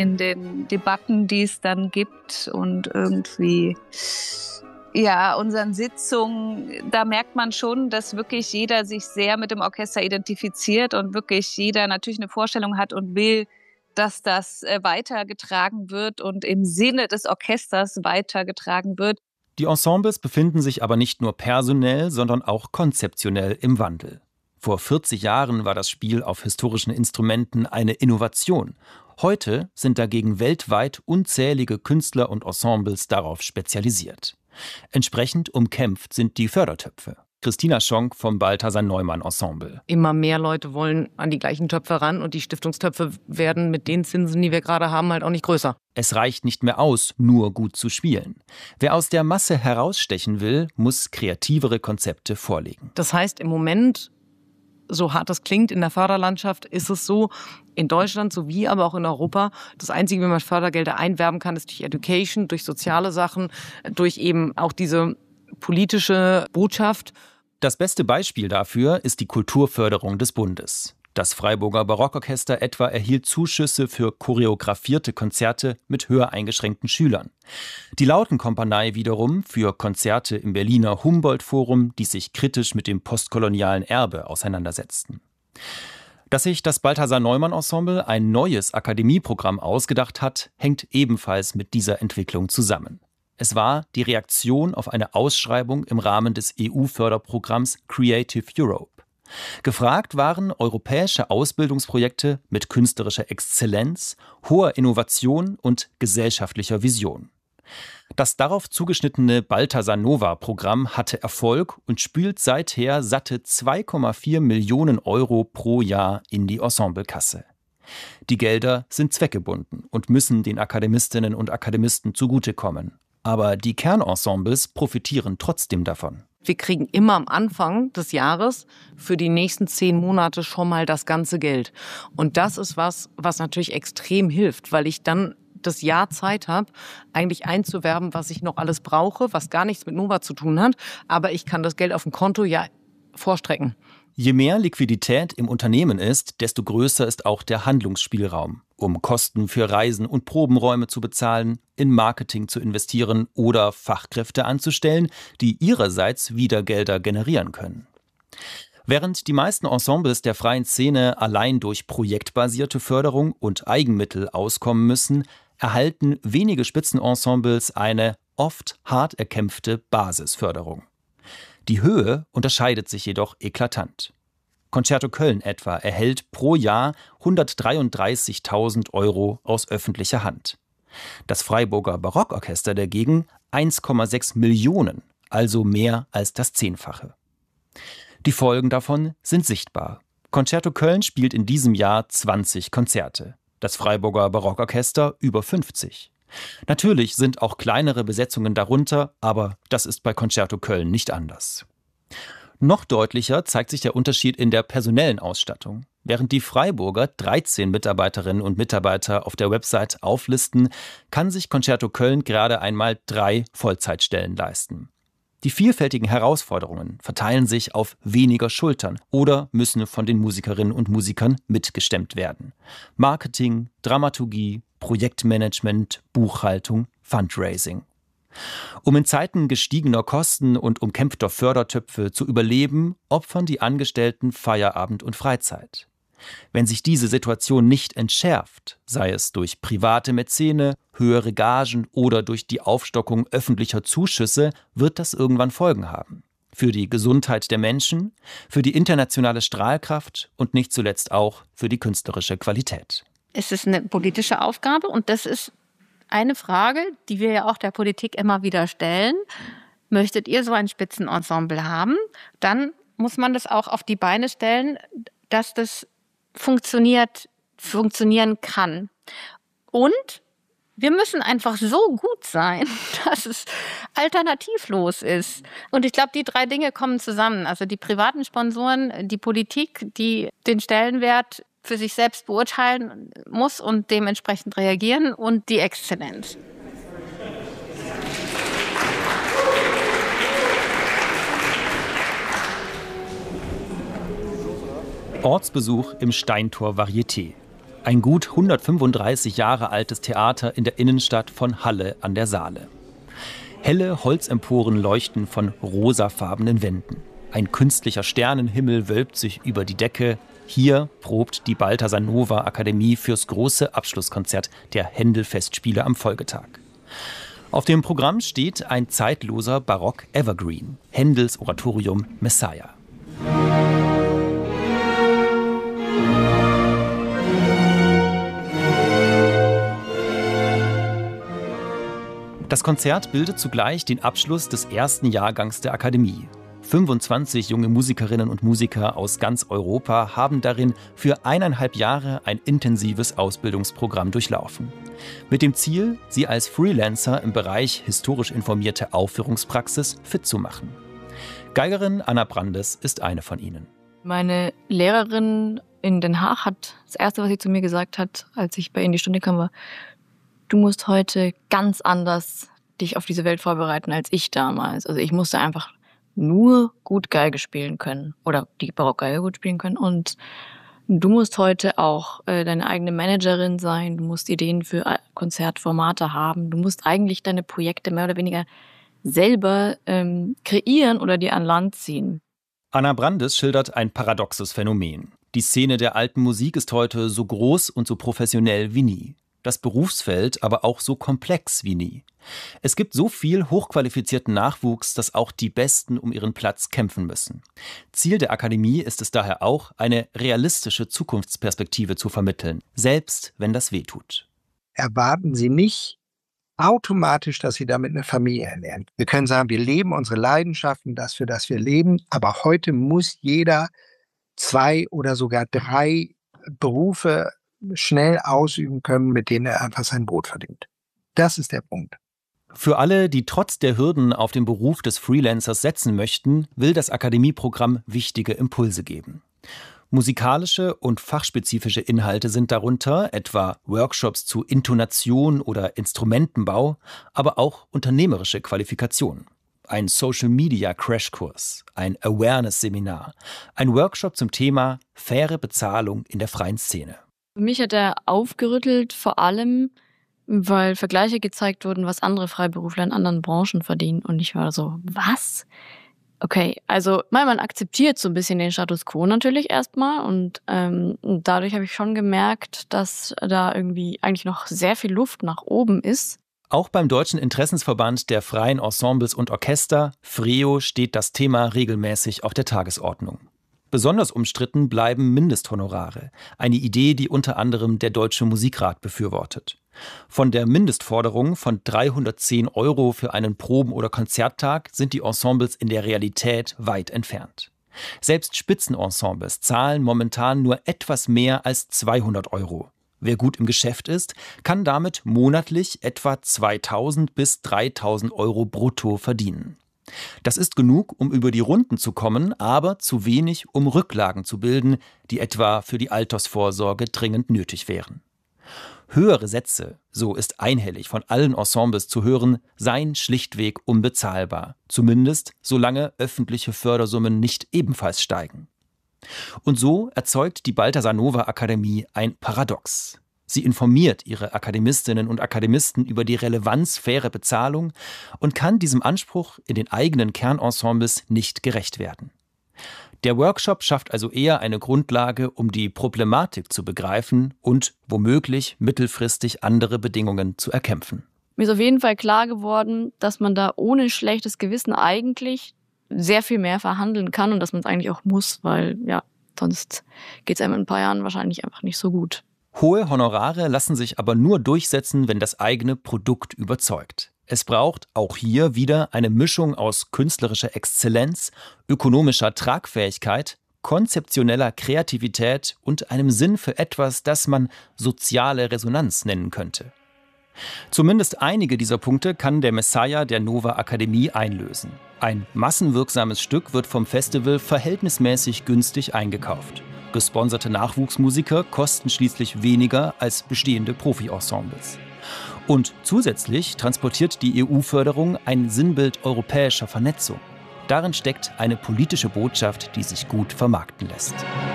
in den Debatten, die es dann gibt und irgendwie, ja, unseren Sitzungen, da merkt man schon, dass wirklich jeder sich sehr mit dem Orchester identifiziert und wirklich jeder natürlich eine Vorstellung hat und will, dass das weitergetragen wird und im Sinne des Orchesters weitergetragen wird. Die Ensembles befinden sich aber nicht nur personell, sondern auch konzeptionell im Wandel. Vor 40 Jahren war das Spiel auf historischen Instrumenten eine Innovation. Heute sind dagegen weltweit unzählige Künstler und Ensembles darauf spezialisiert. Entsprechend umkämpft sind die Fördertöpfe. Christina Schonk vom Balthasar Neumann Ensemble. Immer mehr Leute wollen an die gleichen Töpfe ran und die Stiftungstöpfe werden mit den Zinsen, die wir gerade haben, halt auch nicht größer. Es reicht nicht mehr aus, nur gut zu spielen. Wer aus der Masse herausstechen will, muss kreativere Konzepte vorlegen. Das heißt, im Moment, so hart das klingt, in der Förderlandschaft ist es so, in Deutschland sowie aber auch in Europa, das Einzige, wie man Fördergelder einwerben kann, ist durch Education, durch soziale Sachen, durch eben auch diese politische Botschaft. Das beste Beispiel dafür ist die Kulturförderung des Bundes. Das Freiburger Barockorchester etwa erhielt Zuschüsse für choreografierte Konzerte mit höher eingeschränkten Schülern. Die Lautenkompanie wiederum für Konzerte im Berliner Humboldt-Forum, die sich kritisch mit dem postkolonialen Erbe auseinandersetzten. Dass sich das Balthasar Neumann Ensemble ein neues Akademieprogramm ausgedacht hat, hängt ebenfalls mit dieser Entwicklung zusammen. Es war die Reaktion auf eine Ausschreibung im Rahmen des EU-Förderprogramms Creative Europe. Gefragt waren europäische Ausbildungsprojekte mit künstlerischer Exzellenz, hoher Innovation und gesellschaftlicher Vision. Das darauf zugeschnittene Balthasar Nova-Programm hatte Erfolg und spült seither satte 2,4 Millionen Euro pro Jahr in die Ensemblekasse. Die Gelder sind zweckgebunden und müssen den Akademistinnen und Akademisten zugutekommen. Aber die Kernensembles profitieren trotzdem davon. Wir kriegen immer am Anfang des Jahres für die nächsten 10 Monate schon mal das ganze Geld. Und das ist was natürlich extrem hilft, weil ich dann das Jahr Zeit habe, eigentlich einzuwerben, was ich noch alles brauche, was gar nichts mit Nova zu tun hat. Aber ich kann das Geld auf dem Konto ja vorstrecken. Je mehr Liquidität im Unternehmen ist, desto größer ist auch der Handlungsspielraum, um Kosten für Reisen und Probenräume zu bezahlen, in Marketing zu investieren oder Fachkräfte anzustellen, die ihrerseits wieder Gelder generieren können. Während die meisten Ensembles der freien Szene allein durch projektbasierte Förderung und Eigenmittel auskommen müssen, erhalten wenige Spitzenensembles eine oft hart erkämpfte Basisförderung. Die Höhe unterscheidet sich jedoch eklatant. Concerto Köln etwa erhält pro Jahr 133.000 Euro aus öffentlicher Hand. Das Freiburger Barockorchester dagegen 1,6 Millionen, also mehr als das 10-fache. Die Folgen davon sind sichtbar. Concerto Köln spielt in diesem Jahr 20 Konzerte, das Freiburger Barockorchester über 50. Natürlich sind auch kleinere Besetzungen darunter, aber das ist bei Concerto Köln nicht anders. Noch deutlicher zeigt sich der Unterschied in der personellen Ausstattung. Während die Freiburger 13 Mitarbeiterinnen und Mitarbeiter auf der Website auflisten, kann sich Concerto Köln gerade einmal 3 Vollzeitstellen leisten. Die vielfältigen Herausforderungen verteilen sich auf weniger Schultern oder müssen von den Musikerinnen und Musikern mitgestemmt werden. Marketing, Dramaturgie, Projektmanagement, Buchhaltung, Fundraising. Um in Zeiten gestiegener Kosten und umkämpfter Fördertöpfe zu überleben, opfern die Angestellten Feierabend und Freizeit. Wenn sich diese Situation nicht entschärft, sei es durch private Mäzene, höhere Gagen oder durch die Aufstockung öffentlicher Zuschüsse, wird das irgendwann Folgen haben. Für die Gesundheit der Menschen, für die internationale Strahlkraft und nicht zuletzt auch für die künstlerische Qualität. Es ist eine politische Aufgabe und das ist eine Frage, die wir ja auch der Politik immer wieder stellen. Möchtet ihr so ein Spitzenensemble haben? Dann muss man das auch auf die Beine stellen, dass das funktionieren kann. Und wir müssen einfach so gut sein, dass es alternativlos ist. Und ich glaube, die 3 Dinge kommen zusammen. Also die privaten Sponsoren, die Politik, die den Stellenwert für sich selbst beurteilen muss und dementsprechend reagieren, und die Exzellenz. Ortsbesuch im Steintor Varieté. Ein gut 135 Jahre altes Theater in der Innenstadt von Halle an der Saale. Helle Holzemporen leuchten von rosafarbenen Wänden. Ein künstlicher Sternenhimmel wölbt sich über die Decke. Hier probt die Balthasar Nova Akademie fürs große Abschlusskonzert der Händel-Festspiele am Folgetag. Auf dem Programm steht ein zeitloser Barock-Evergreen, Händels Oratorium Messiah. Das Konzert bildet zugleich den Abschluss des ersten Jahrgangs der Akademie. 25 junge Musikerinnen und Musiker aus ganz Europa haben darin für 1,5 Jahre ein intensives Ausbildungsprogramm durchlaufen. Mit dem Ziel, sie als Freelancer im Bereich historisch informierte Aufführungspraxis fit zu machen. Geigerin Anna Brandes ist eine von ihnen. Meine Lehrerin in Den Haag hat das Erste, was sie zu mir gesagt hat, als ich bei ihr in die Stunde kam, war: Du musst heute ganz anders dich auf diese Welt vorbereiten als ich damals. Also ich musste einfach nur gut Geige spielen können oder die Barockgeige gut spielen können. Und du musst heute auch deine eigene Managerin sein. Du musst Ideen für Konzertformate haben. Du musst eigentlich deine Projekte mehr oder weniger selber kreieren oder dir an Land ziehen. Anna Brandes schildert ein paradoxes Phänomen. Die Szene der alten Musik ist heute so groß und so professionell wie nie. Das Berufsfeld aber auch so komplex wie nie. Es gibt so viel hochqualifizierten Nachwuchs, dass auch die Besten um ihren Platz kämpfen müssen. Ziel der Akademie ist es daher auch, eine realistische Zukunftsperspektive zu vermitteln, selbst wenn das wehtut. Erwarten Sie nicht automatisch, dass Sie damit eine Familie ernähren. Wir können sagen, wir leben unsere Leidenschaften, das für das wir leben, aber heute muss jeder 2 oder sogar 3 Berufe schnell ausüben können, mit denen er einfach sein Brot verdient. Das ist der Punkt. Für alle, die trotz der Hürden auf den Beruf des Freelancers setzen möchten, will das Akademieprogramm wichtige Impulse geben. Musikalische und fachspezifische Inhalte sind darunter, etwa Workshops zu Intonation oder Instrumentenbau, aber auch unternehmerische Qualifikationen. Ein Social-Media-Crashkurs, ein Awareness-Seminar, ein Workshop zum Thema faire Bezahlung in der freien Szene. Mich hat er aufgerüttelt, vor allem, weil Vergleiche gezeigt wurden, was andere Freiberufler in anderen Branchen verdienen. Und ich war so, was? Okay, also man akzeptiert so ein bisschen den Status quo natürlich erstmal. Und dadurch habe ich schon gemerkt, dass da irgendwie eigentlich noch sehr viel Luft nach oben ist. Auch beim Deutschen Interessensverband der freien Ensembles und Orchester, FREO, steht das Thema regelmäßig auf der Tagesordnung. Besonders umstritten bleiben Mindesthonorare, eine Idee, die unter anderem der Deutsche Musikrat befürwortet. Von der Mindestforderung von 310 € für einen Proben- oder Konzerttag sind die Ensembles in der Realität weit entfernt. Selbst Spitzenensembles zahlen momentan nur etwas mehr als 200 €. Wer gut im Geschäft ist, kann damit monatlich etwa 2.000 bis 3.000 € brutto verdienen. Das ist genug, um über die Runden zu kommen, aber zu wenig, um Rücklagen zu bilden, die etwa für die Altersvorsorge dringend nötig wären. Höhere Sätze, so ist einhellig von allen Ensembles zu hören, seien schlichtweg unbezahlbar, zumindest solange öffentliche Fördersummen nicht ebenfalls steigen. Und so erzeugt die Balthasar Nova Akademie ein Paradox. Sie informiert ihre Akademistinnen und Akademisten über die Relevanz fairer Bezahlung und kann diesem Anspruch in den eigenen Kernensembles nicht gerecht werden. Der Workshop schafft also eher eine Grundlage, um die Problematik zu begreifen und womöglich mittelfristig andere Bedingungen zu erkämpfen. Mir ist auf jeden Fall klar geworden, dass man da ohne schlechtes Gewissen eigentlich sehr viel mehr verhandeln kann und dass man es eigentlich auch muss, weil ja, sonst geht es einem in ein paar Jahren wahrscheinlich einfach nicht so gut. Hohe Honorare lassen sich aber nur durchsetzen, wenn das eigene Produkt überzeugt. Es braucht auch hier wieder eine Mischung aus künstlerischer Exzellenz, ökonomischer Tragfähigkeit, konzeptioneller Kreativität und einem Sinn für etwas, das man soziale Resonanz nennen könnte. Zumindest einige dieser Punkte kann der Messiah der Nova Akademie einlösen. Ein massenwirksames Stück wird vom Festival verhältnismäßig günstig eingekauft. Gesponserte Nachwuchsmusiker kosten schließlich weniger als bestehende Profi-Ensembles. Und zusätzlich transportiert die EU-Förderung ein Sinnbild europäischer Vernetzung. Darin steckt eine politische Botschaft, die sich gut vermarkten lässt.